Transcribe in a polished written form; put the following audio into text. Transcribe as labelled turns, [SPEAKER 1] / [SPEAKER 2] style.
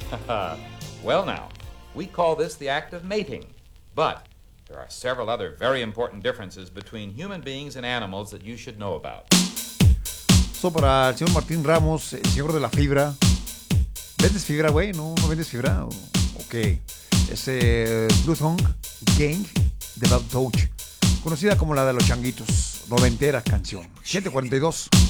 [SPEAKER 1] Well now, we call this the act of mating, but there are several other very important differences between human beings and animals that you should know about.
[SPEAKER 2] So, para el señor Martín Ramos, el señor de la fibra. ¿Vendes fibra, güey? ¿No vendes fibra? Ok. Es Blue Tongue Gang de Bad Touch, conocida como la de los changuitos. Noventera canción. 742.